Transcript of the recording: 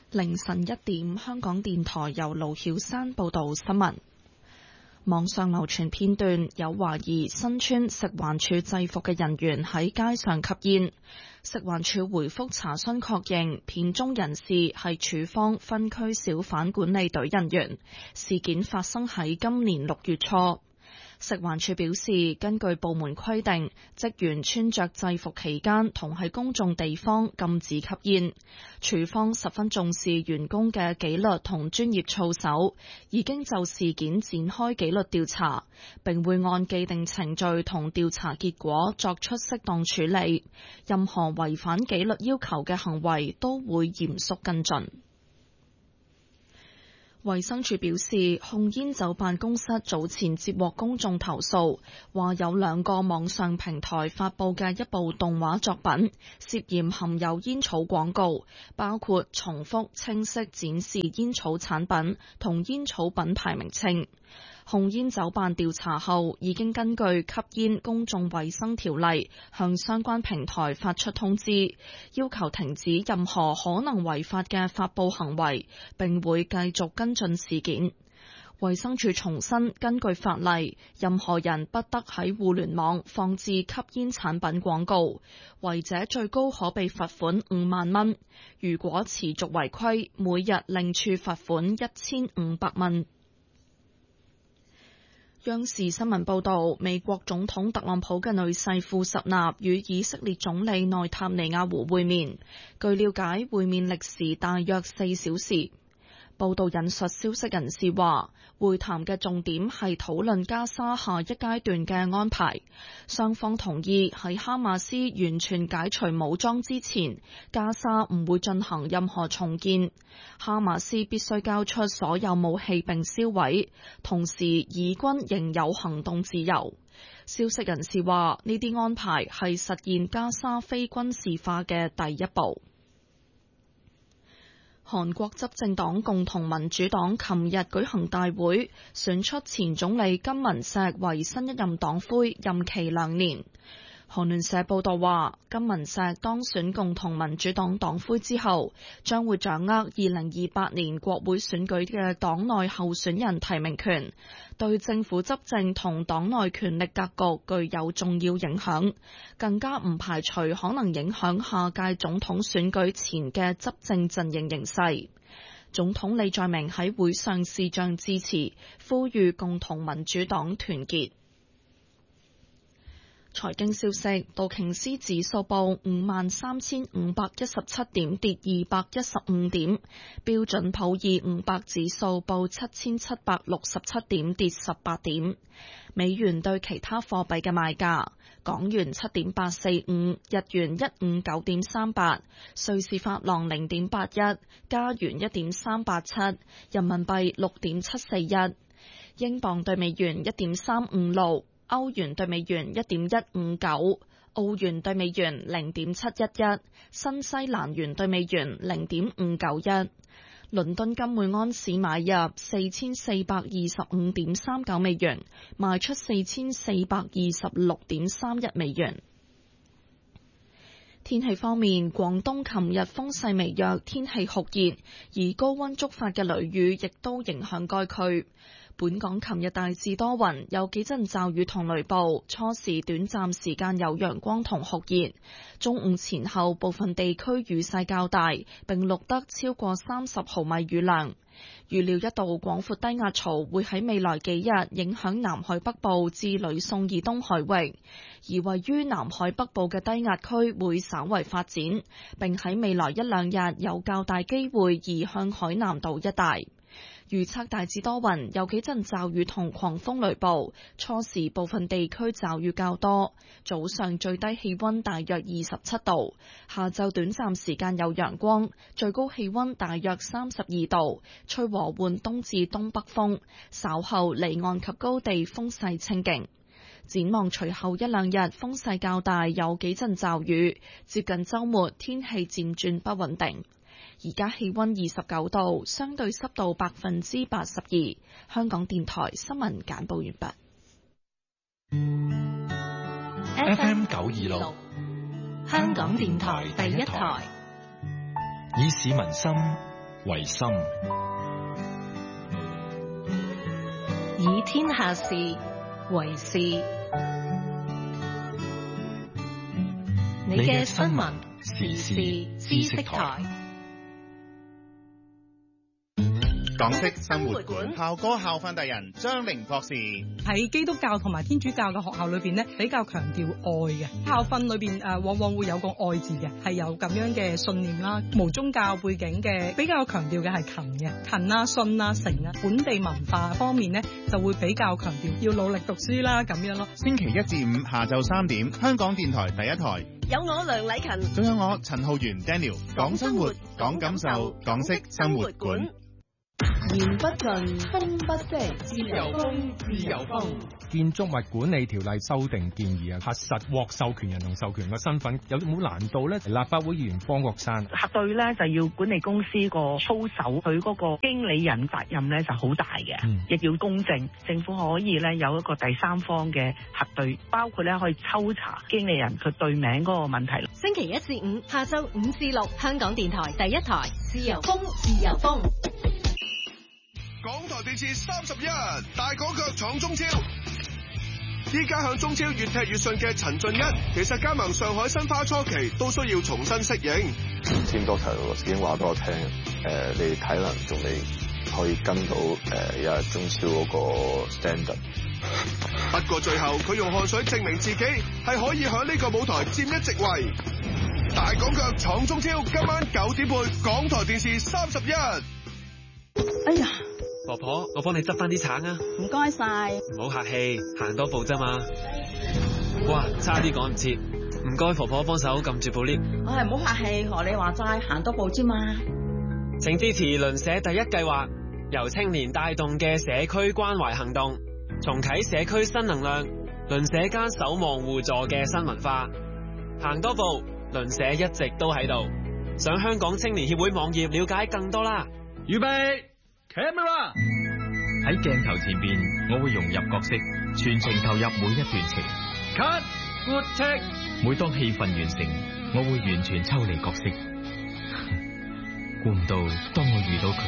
凌晨1點，香港電台由盧曉山報道新聞。網上流傳片段，有懷疑身穿食環署制服嘅人員喺街上吸煙。食環署回覆查詢確認，片中人士係署方分區小販管理隊人員。事件發生喺今年6月初。食環署表示，根據部門規定，職員穿着制服期間同喺公眾地方禁止吸煙。署方十分重視員工嘅紀律同專業操守，已經就事件展開紀律調查，並會按既定程序同調查結果作出適當處理。任何違反紀律要求嘅行為都會嚴肅跟進。衛生署表示，控煙酒辦公室早前接獲公眾投訴，話有2個網上平台發佈嘅一部動畫作品涉嫌含有煙草廣告，包括重複清晰展示煙草產品同煙草品牌名稱。控煙酒辦調查後，已經根據吸煙公眾衛生條例向相關平台發出通知，要求停止任何可能違法嘅發佈行為，並會繼續跟進事件。衛生署重申，根據法例，任何人不得喺互聯網放置吸煙產品廣告，違者最高可被罰款5萬蚊。如果持續違規，每日另處罰款1500蚊。央視新聞報道，美國總統特朗普嘅女婿庫什納與以色列總理內塔尼亞胡會面。據了解，會面歷時大約4小時。報道引述消息人士話，會談嘅重點係討論加沙下一階段嘅安排。雙方同意喺哈馬斯完全解除武裝之前，加沙唔會進行任何重建。哈馬斯必須交出所有武器並銷毀，同時以軍仍有行動自由。消息人士話，呢啲安排係實現加沙非軍事化嘅第一步。韓國執政黨共同民主黨琴日舉行大會，選出前總理金文錫為新一任黨魁，任期2年。韓聯社報道話，金文錫當選共同民主黨黨魁之後，將會掌握2028年國會選舉嘅黨內候選人提名權，對政府執政同黨內權力格局具有重要影響，更加唔排除可能影響下屆總統選舉前嘅執政陣營形勢。總統李在明喺會上視像致辭，呼籲共同民主黨團結。財經消息，道瓊斯指數報53,517點，跌215點；標準普爾500指數報7,767點，跌18點。美元對其他貨幣嘅賣價：港元7.845，日元159.38，瑞士法郎0.81，加元1.387，人民幣6.741，英鎊對美元1.356。歐元對美元1.159，澳元對美元0.711，新西蘭元對美元0.591。倫敦金每安士買入4425.39美元，賣出4426.31美元。天氣方面，廣東琴日風勢微弱，天氣酷熱，而高溫觸發嘅雷雨亦都影響該區。本港琴日大致多雲，有幾陣驟雨同雷暴，初時短暫時間有陽光同酷熱，中午前後部分地區雨勢較大，並錄得超過30毫米雨量。預料一道廣闊低壓槽會喺未來幾日影響南海北部至呂宋以東海域，而位於南海北部嘅低壓區會稍為發展，並喺未來1-2日有較大機會移向海南島一帶。預測大致多雲，有幾陣驟雨同狂風雷暴，初時部分地區驟雨較多，早上最低氣溫大約27度，下晝短暫時間有陽光，最高氣溫大約32度，吹和緩東至東北風，稍後離岸及高地風勢清勁。展望隨後1-2日風勢較大，有幾陣驟雨，接近週末天氣漸轉不穩定。而家氣溫29度，相對濕度82%。香港電台新聞簡報完畢。FM 926，香港電台第一台，以市民心為心， 以天下事為事。你嘅新聞時事知識台。 港式生活館校歌校訓達人張玲博士喺基督教同埋天主教嘅學校裏邊咧，比較強調愛嘅校訓裏邊往往會有個愛字嘅，係有咁樣嘅信念啦。無宗教背景嘅比較強調嘅係勤嘅，勤啊、信啊、誠啊。本地文化方面咧就會比較強調要努力讀書啦咁樣咯。 星期一至五下晝3點，香港電台第一台有我梁禮勤， 仲有我陳浩源 Daniel， 講生活，講感受，港式生活館。 言不盡，風不息，自由風，自由風。 建築物管理條例修訂建議啊，核實獲授權人同授權嘅身份有冇難度咧？立法會議員方國珊核對咧就要管理公司個操守，佢嗰個經理人責任咧就好大嘅，亦要公正。政府可以咧有一個第三方嘅核對，包括咧可以抽查經理人佢對名嗰個問題。 星期一至五下晝5至6，香港電台第一台，自由風，自由風。 港台電視31大港腳闖中超，依家向中超越踢越順嘅陳俊一，其實加盟上海申花初期都需要重新適應。 Team Doctor 已經話俾我聽，你體能仲未可以跟到有日中超嗰個 standard。 不過最後佢用汗水證明自己係可以響呢個舞台佔一席位。大港腳闖中超，今晚9點半，港台電視31。 哎呀！婆婆，我幫你執翻啲橙啊！ 唔該晒， 唔好客氣，行多步啫嘛。哇，差啲趕唔切，唔該婆婆幫手撳住部 lift。 唉，唔好客氣，學你話齋，行多步啫嘛。 請支持鄰舍第一計劃，由青年帶動嘅社區關懷行動，重啟社區新能量，鄰舍間守望互助嘅新文化。行多步，鄰舍一直都喺度。上香港青年協會網頁了解更多啦。 預備 Camera 喺鏡頭前邊，我會融入角色，全程投入每一段情。Cut Good Take， 每當戲份完成，我會完全抽離角色。估唔到當我遇到佢